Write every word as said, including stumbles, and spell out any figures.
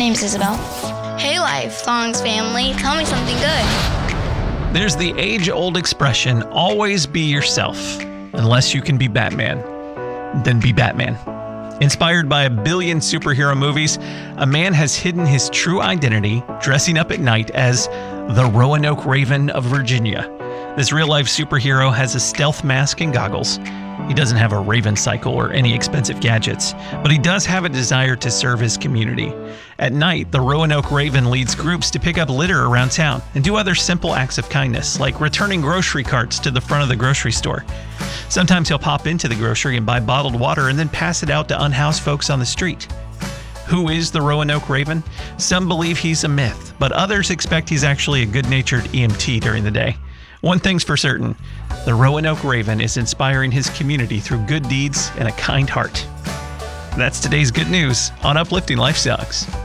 name's Isabel. Hey, Lifelongs family, tell me something good. There's the age-old expression, always be yourself. Unless you can be Batman, then be Batman. Inspired by a billion superhero movies, a man has hidden his true identity, dressing up at night as the Roanoke Raven of Virginia. This real-life superhero has a stealth mask and goggles. He doesn't have a Raven cycle or any expensive gadgets, but he does have a desire to serve his community. At night, the Roanoke Raven leads groups to pick up litter around town and do other simple acts of kindness, like returning grocery carts to the front of the grocery store. Sometimes he'll pop into the grocery and buy bottled water and then pass it out to unhoused folks on the street. Who is the Roanoke Raven? Some believe he's a myth, but others expect he's actually a good-natured E M T during the day. One thing's for certain, the Roanoke Raven is inspiring his community through good deeds and a kind heart. That's today's good news on Uplifting Life Sucks.